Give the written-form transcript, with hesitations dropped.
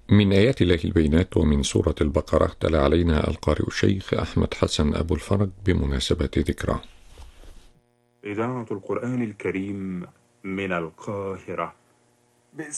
من آيات الله البينات ومن سورة البقرة تلا علينا القارئ الشيخ أحمد حسن أبو الفرج بمناسبة ذكرى. إذاعة القرآن الكريم من القاهرة.